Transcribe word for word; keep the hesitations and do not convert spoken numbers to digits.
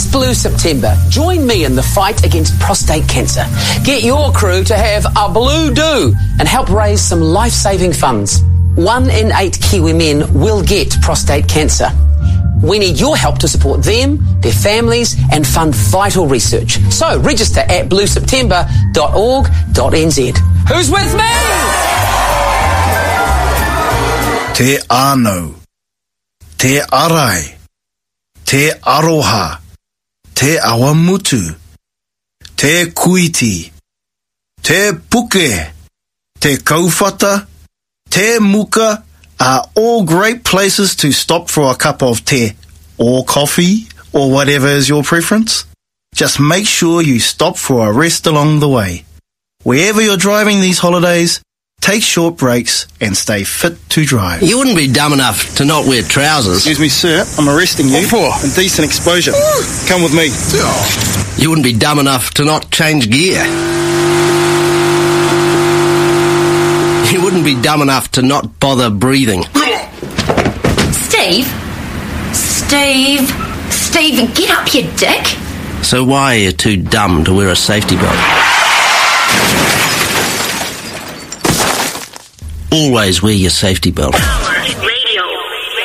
This Blue September, join me in the fight against prostate cancer. Get your crew to have a blue do and help raise some life-saving funds. One in eight Kiwi men will get prostate cancer. We need your help to support them, their families, and fund vital research. So register at blue september dot org dot n z. Who's with me? Te Anau, Te Arai, Te Aroha, Te Awamutu, Te Kuiti, Te Puke, Te Kauwhata, Te Muka are all great places to stop for a cup of te or coffee or whatever is your preference. Just make sure you stop for a rest along the way. Wherever you're driving these holidays, take short breaks and stay fit to drive. You wouldn't be dumb enough to not wear trousers. Excuse me, sir. I'm arresting you. What for? Indecent exposure. Come with me. You wouldn't be dumb enough to not change gear. You wouldn't be dumb enough to not bother breathing. Steve? Steve? Steve, get up, you dick. So why are you too dumb to wear a safety belt? Always wear your safety belt.